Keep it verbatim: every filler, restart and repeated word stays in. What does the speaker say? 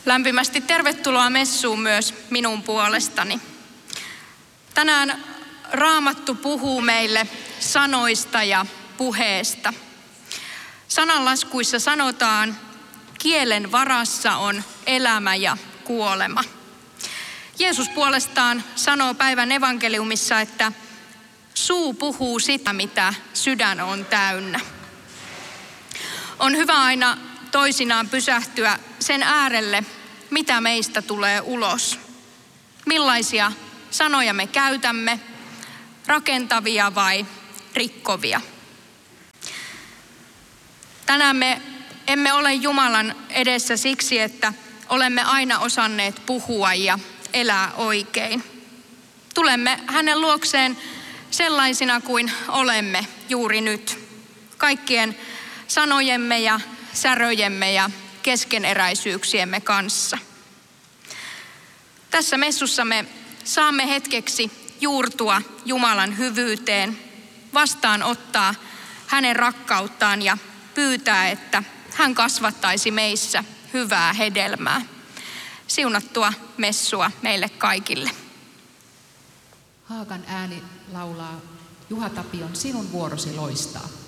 Lämpimästi tervetuloa messuun myös minun puolestani. Tänään Raamattu puhuu meille sanoista ja puheesta. Sananlaskuissa sanotaan, kielen varassa on elämä ja kuolema. Jeesus puolestaan sanoo päivän evankeliumissa, että suu puhuu sitä, mitä sydän on täynnä. On hyvä aina toisinaan pysähtyä sen äärelle, mitä meistä tulee ulos. Millaisia sanoja me käytämme, rakentavia vai rikkovia. Tänään me emme ole Jumalan edessä siksi, että olemme aina osanneet puhua ja elää oikein. Tulemme hänen luokseen sellaisina kuin olemme juuri nyt, kaikkien sanojemme ja säröjemme ja keskeneräisyyksiemme kanssa. Tässä messussa me saamme hetkeksi juurtua Jumalan hyvyyteen, vastaanottaa hänen rakkauttaan ja pyytää, että hän kasvattaisi meissä hyvää hedelmää. Siunattua messua meille kaikille. Haakan ääni laulaa Juha Tapion Sinun vuorosi loistaa.